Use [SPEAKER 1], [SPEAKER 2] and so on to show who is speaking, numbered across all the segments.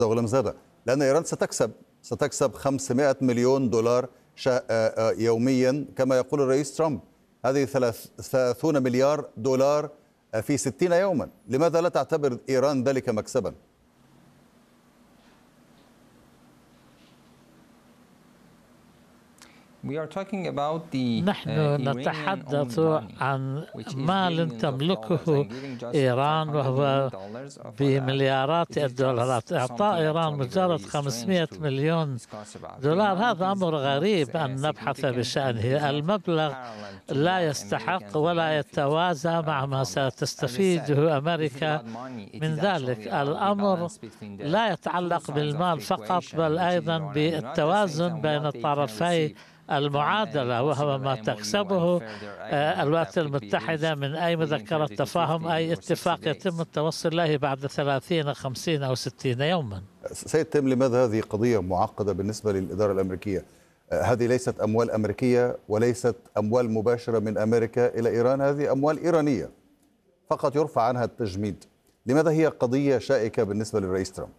[SPEAKER 1] غلمزادة، لأن إيران ستكسب 500 مليون دولار يوميا كما يقول الرئيس ترامب. هذه 30 مليار دولار في 60 يوما. لماذا لا تعتبر إيران ذلك مكسبا؟
[SPEAKER 2] نحن نتحدث عن مال تملكه إيران وهو بمليارات الدولارات. إعطاء إيران مجرد 500 مليون دولار هذا أمر غريب أن نبحث بشأنه. المبلغ لا يستحق ولا يتوازى مع ما ستستفيده أمريكا من ذلك. الأمر لا يتعلق بالمال فقط بل أيضا بالتوازن بين طرفي المعادلة، وهو ما تكسبه الولايات المتحدة من أي مذكرة تفاهم، أي اتفاق يتم التوصل إليه بعد 30 50 أو 60 يوما.
[SPEAKER 1] سيد تيم، لماذا هذه قضية معقدة بالنسبة للإدارة الأمريكية؟ هذه ليست أموال أمريكية وليست أموال مباشرة من أمريكا إلى إيران، هذه أموال إيرانية فقط يرفع عنها التجميد. لماذا هي قضية شائكة بالنسبة للرئيس ترامب؟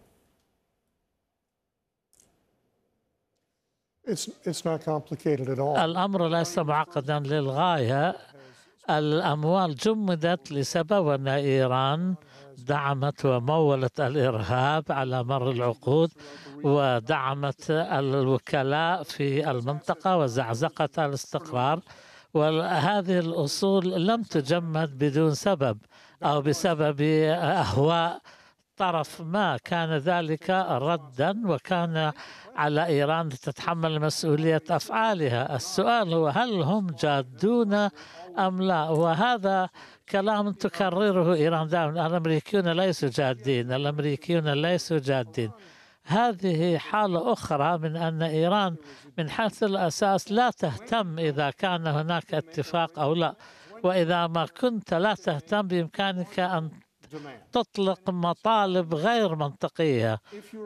[SPEAKER 2] الأمر ليس معقدا للغاية. الأموال جمدت لسبب أن إيران دعمت ومولت الإرهاب على مر العقود، ودعمت الوكلاء في المنطقة وزعزقة الاستقرار، وهذه الأصول لم تجمد بدون سبب أو بسبب أهواء طرف ما. كان ذلك ردا وكان على إيران تتحمل مسؤولية أفعالها. السؤال هو هل هم جادون أم لا؟ وهذا كلام تكرره إيران دائما: الأمريكيون ليسوا جادين، الأمريكيون ليسوا جادين. هذه حالة أخرى من أن إيران من حيث الأساس لا تهتم إذا كان هناك اتفاق أو لا، وإذا ما كنت لا تهتم بإمكانك أن تطلق مطالب غير منطقية.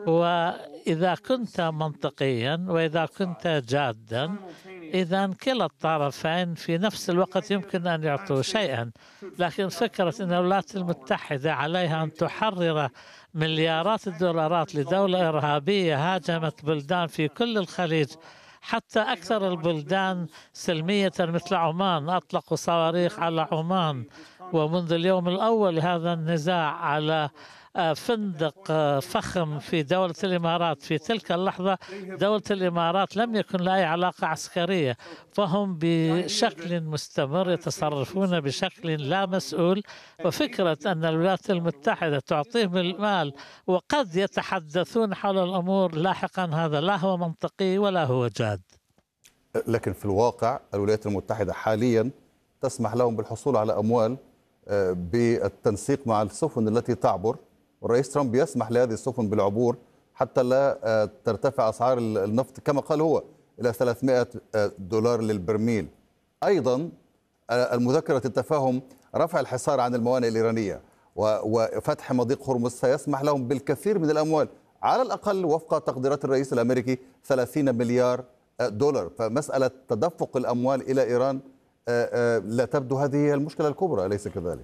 [SPEAKER 2] وإذا كنت منطقيا وإذا كنت جادا، إذا كلا الطرفين في نفس الوقت يمكن أن يعطوا شيئا. لكن فكرة أن الولايات المتحدة عليها أن تحرر مليارات الدولارات لدولة إرهابية هاجمت بلدان في كل الخليج، حتى أكثر البلدان سلمية مثل عمان أطلقوا صواريخ على عمان، ومنذ اليوم الأول لهذا النزاع على فندق فخم في دولة الإمارات. في تلك اللحظة دولة الإمارات لم يكن لها أي علاقة عسكرية، فهم بشكل مستمر يتصرفون بشكل لا مسؤول. وفكرة أن الولايات المتحدة تعطيهم المال وقد يتحدثون حول الأمور لاحقا، هذا لا هو منطقي ولا هو جاد.
[SPEAKER 1] لكن في الواقع الولايات المتحدة حاليا تسمح لهم بالحصول على أموال بالتنسيق مع السفن التي تعبر، والرئيس ترامب يسمح لهذه السفن بالعبور حتى لا ترتفع أسعار النفط كما قال هو إلى 300 دولار للبرميل. أيضا المذكرة التفاهم رفع الحصار عن الموانئ الإيرانية وفتح مضيق هرمز سيسمح لهم بالكثير من الأموال، على الأقل وفق تقديرات الرئيس الأمريكي 30 مليار دولار. فمسألة تدفق الأموال إلى إيران لا تبدو هذه هي المشكلة الكبرى، أليس كذلك؟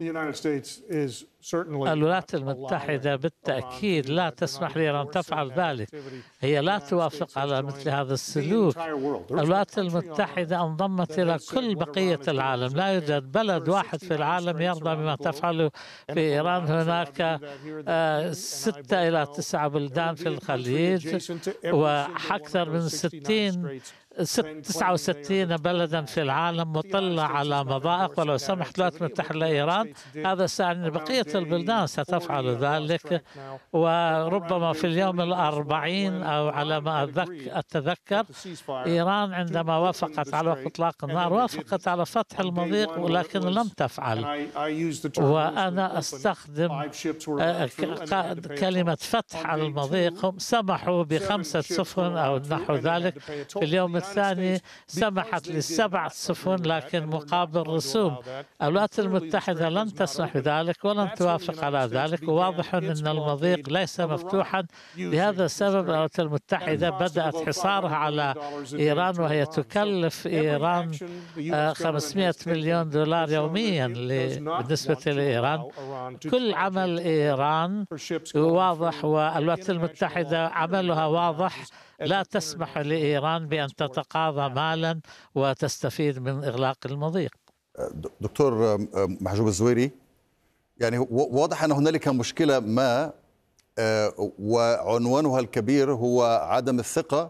[SPEAKER 2] الولايات المتحدة بالتأكيد لا تسمح لإيران تفعل ذلك، هي لا توافق على مثل هذا السلوك. الولايات المتحدة انضمت إلى كل بقية العالم، لا يوجد بلد واحد في العالم يرضى بما تفعله في إيران. هناك 6 إلى 9 بلدان في الخليج وأكثر من 69 بلدا في العالم مطلة على مضائق، ولو سمحت الولايات المتحدة لإيران هذا سيعني بقية البلدان ستفعل ذلك. وربما في اليوم 40 أو على ما أتذكر إيران عندما وافقت على وقف إطلاق النار وافقت على فتح المضيق ولكن لم تفعل. وأنا أستخدم كلمة فتح المضيق. هم سمحوا ب5 سفن أو نحو ذلك، في اليوم الثاني سمحت ل7 سفن لكن مقابل رسوم. الولايات المتحدة لن تسمح بذلك ولن توافق على ذلك، وواضح أن المضيق ليس مفتوحا. لهذا السبب الولايات المتحدة بدأت حصارها على إيران، وهي تكلف إيران 500 مليون دولار يوميا بالنسبة لإيران. كل عمل إيران واضح، والولايات المتحدة عملها واضح، لا تسمح لإيران بأن تتقاضى مالا وتستفيد من إغلاق المضيق.
[SPEAKER 1] دكتور محجوب الزويري، يعني واضح أن هنالك مشكلة ما، وعنوانها الكبير هو عدم الثقة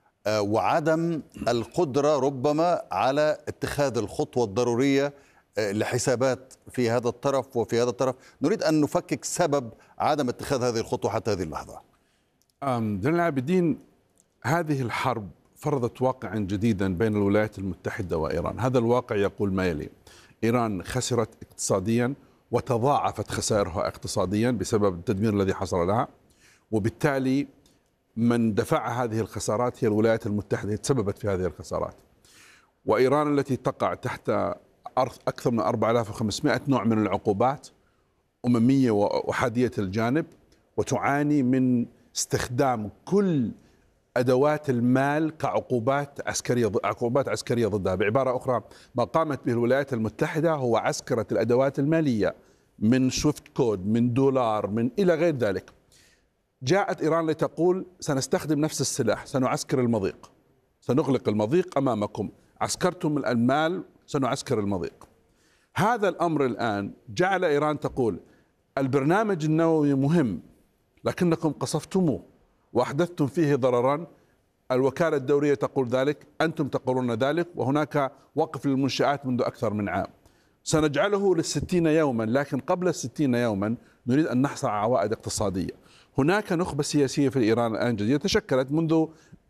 [SPEAKER 1] وعدم القدرة ربما على اتخاذ الخطوة الضرورية لحسابات في هذا الطرف وفي هذا الطرف. نريد أن نفكك سبب عدم اتخاذ هذه الخطوة حتى هذه اللحظة.
[SPEAKER 3] زين العابدين، هذه الحرب فرضت واقعا جديدا بين الولايات المتحدة وإيران. هذا الواقع يقول ما يلي: إيران خسرت اقتصاديا وتضاعفت خسائرها اقتصاديا بسبب التدمير الذي حصل لها، وبالتالي من دفع هذه الخسارات هي الولايات المتحدة، تسببت في هذه الخسارات. وإيران التي تقع تحت أكثر من 4500 نوع من العقوبات أممية وحادية الجانب، وتعاني من استخدام كل أدوات المال كعقوبات عسكرية ضدها. بعبارة أخرى، ما قامت به الولايات المتحدة هو عسكرة الأدوات المالية، من سويفت كود، من دولار، من إلى غير ذلك. جاءت إيران لتقول: سنستخدم نفس السلاح، سنعسكر المضيق، سنغلق المضيق أمامكم، عسكرتم المال، سنعسكر المضيق. هذا الأمر الآن جعل إيران تقول: البرنامج النووي مهم لكنكم قصفتموه وأحدثتم فيه ضررا. الوكالة الدولية تقول ذلك، أنتم تقولون ذلك، وهناك وقف للمنشآت منذ أكثر من عام. سنجعله ل60 يوما، لكن قبل 60 يوما نريد أن نحصل على عوائد اقتصادية. هناك نخبة سياسية في إيران الآن جديدة تشكلت منذ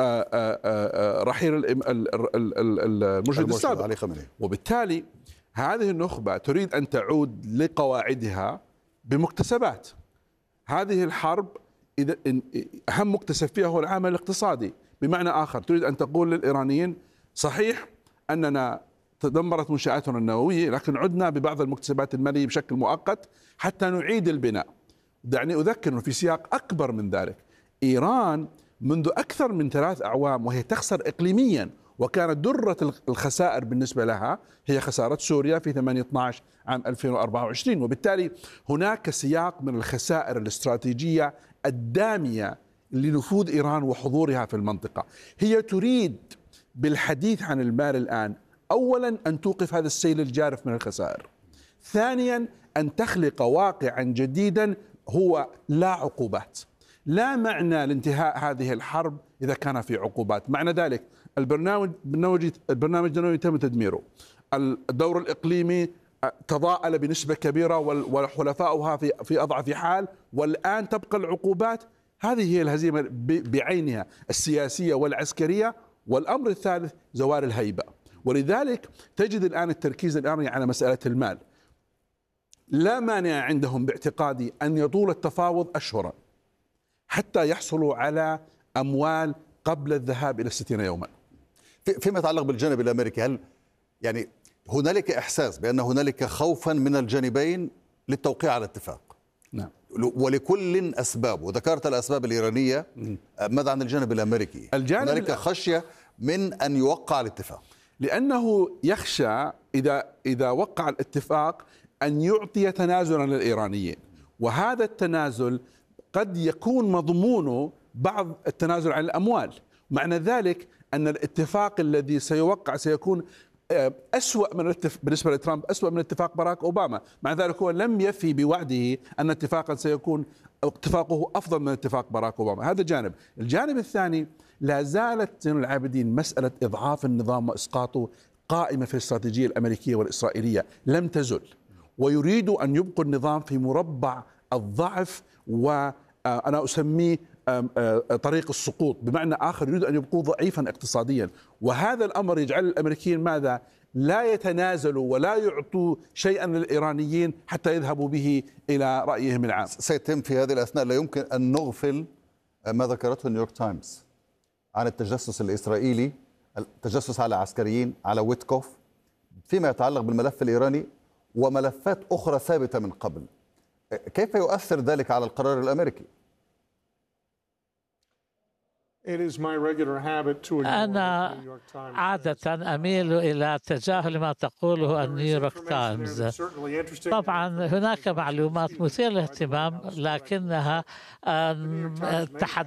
[SPEAKER 3] رحيل المرشد السابق، وبالتالي هذه النخبة تريد أن تعود لقواعدها بمكتسبات. هذه الحرب إذا أهم مكتسب فيها هو العامل الاقتصادي. بمعنى آخر، تريد أن تقول للإيرانيين: صحيح أننا تدمرت منشآتنا النووية، لكن عدنا ببعض المكتسبات المالية بشكل مؤقت حتى نعيد البناء. دعني أذكر أنه في سياق أكبر من ذلك، إيران منذ أكثر من 3 أعوام وهي تخسر إقليميا، وكانت درة الخسائر بالنسبة لها هي خسارة سوريا في 8/12 عام 2024. وبالتالي هناك سياق من الخسائر الاستراتيجية الدامية لنفوذ إيران وحضورها في المنطقة. هي تريد بالحديث عن المال الآن، أولا أن توقف هذا السيل الجارف من الخسائر، ثانيا أن تخلق واقعا جديدا هو لا عقوبات. لا معنى لانتهاء هذه الحرب إذا كان في عقوبات. معنى ذلك البرنامج النووي تم تدميره، الدور الإقليمي تضاءل بنسبة كبيرة وحلفاؤها في أضعف حال، والآن تبقى العقوبات. هذه هي الهزيمة بعينها السياسية والعسكرية. والأمر الثالث زوال الهيبة. ولذلك تجد الآن التركيز الإيراني على مسألة المال. لا مانع عندهم باعتقادي أن يطول التفاوض أشهرا حتى يحصلوا على أموال قبل الذهاب إلى 60 يوما.
[SPEAKER 1] فيما يتعلق بالجانب الأمريكي، هل يعني هنالك إحساس بأن هنالك خوفا من الجانبين للتوقيع على اتفاق؟
[SPEAKER 3] نعم.
[SPEAKER 1] ولكل أسباب، وذكرت الأسباب الإيرانية. ماذا عن الجانب الأمريكي؟ هنالك خشية من أن يوقع الاتفاق،
[SPEAKER 3] لأنه يخشى إذا وقع الاتفاق أن يعطي تنازلا للإيرانيين، وهذا التنازل قد يكون مضمونه بعض التنازل عن الأموال. معنى ذلك أن الاتفاق الذي سيوقع سيكون أسوأ بالنسبة لترامب، أسوأ من اتفاق باراك أوباما. مع ذلك هو لم يفي بوعده أن اتفاقا سيكون اتفاقه أفضل من اتفاق باراك أوباما. هذا جانب. الجانب الثاني، لا زالت زين العابدين مسألة إضعاف النظام وإسقاطه قائمة في الاستراتيجية الأمريكية والإسرائيلية، لم تزل، ويريدوا أن يبقوا النظام في مربع الضعف، وأنا أسميه طريق السقوط. بمعنى آخر، يريد أن يبقوا ضعيفا اقتصاديا. وهذا الأمر يجعل الأمريكيين ماذا؟ لا يتنازلوا ولا يعطوا شيئا للإيرانيين حتى يذهبوا به إلى رأيهم العام.
[SPEAKER 1] سيتم في هذه الأثناء. لا يمكن أن نغفل ما ذكرته نيويورك تايمز عن التجسس الإسرائيلي، التجسس على عسكريين، على ويتكوف، فيما يتعلق بالملف الإيراني وملفات أخرى ثابتة من قبل. كيف يؤثر ذلك على القرار الأمريكي؟
[SPEAKER 2] أنا عادة أميل إلى تجاهل ما تقوله النيويورك تايمز. طبعا هناك معلومات مثيرة للاهتمام، لكنها